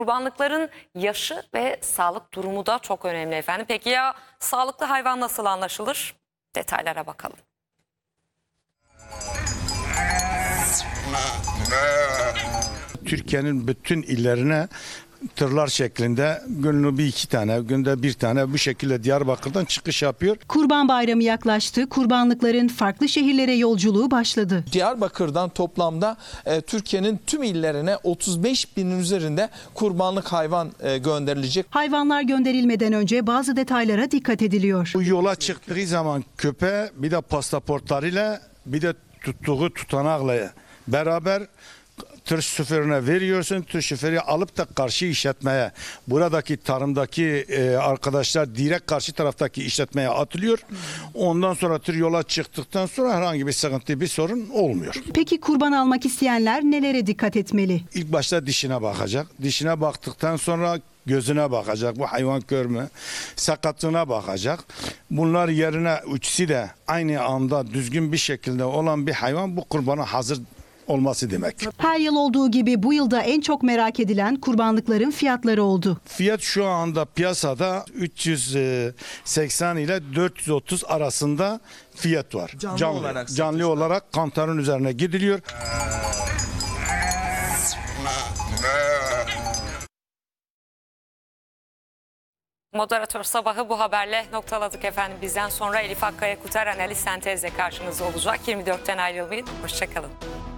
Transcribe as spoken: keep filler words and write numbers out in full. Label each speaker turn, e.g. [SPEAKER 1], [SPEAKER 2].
[SPEAKER 1] Kurbanlıkların yaşı ve sağlık durumu da çok önemli efendim. Peki ya sağlıklı hayvan nasıl anlaşılır? Detaylara bakalım.
[SPEAKER 2] Türkiye'nin bütün illerine tırlar şeklinde günlük bir iki tane, günde bir tane bu şekilde Diyarbakır'dan çıkış yapıyor.
[SPEAKER 3] Kurban Bayramı yaklaştı. Kurbanlıkların farklı şehirlere yolculuğu başladı.
[SPEAKER 4] Diyarbakır'dan toplamda e, Türkiye'nin tüm illerine otuz beş binin üzerinde kurbanlık hayvan e, gönderilecek.
[SPEAKER 3] Hayvanlar gönderilmeden önce bazı detaylara dikkat ediliyor.
[SPEAKER 2] Bu yola çıktığı zaman köpeğe bir de pasaportlarıyla bir de tuttuğu tutanakla beraber tır şoförüne veriyorsun. Tır şoförü alıp da karşı işletmeye, buradaki tarımdaki e, arkadaşlar direkt karşı taraftaki işletmeye atılıyor. Ondan sonra tır yola çıktıktan sonra herhangi bir sıkıntı, bir sorun olmuyor.
[SPEAKER 3] Peki kurban almak isteyenler nelere dikkat etmeli?
[SPEAKER 2] İlk başta dişine bakacak. Dişine baktıktan sonra gözüne bakacak. Bu hayvan kör mü? Sakatlığına bakacak. Bunlar yerine üçü de aynı anda düzgün bir şekilde olan bir hayvan bu kurbana hazır olması demek.
[SPEAKER 3] Her yıl olduğu gibi bu yılda en çok merak edilen kurbanlıkların fiyatları oldu.
[SPEAKER 2] Fiyat şu anda piyasada üç yüz seksen ile dört yüz otuz arasında fiyat var.
[SPEAKER 4] Canlı
[SPEAKER 2] canlı
[SPEAKER 4] olarak
[SPEAKER 2] canlı
[SPEAKER 4] satışlar.
[SPEAKER 2] olarak kantarın üzerine gidiliyor.
[SPEAKER 1] Moderatör sabahı bu haberle noktaladık efendim. Bizden sonra Elif Akkaya Kutar analiz sentezle karşınızda olacak. yirmi dörtten ayrılmayın. Hoşçakalın.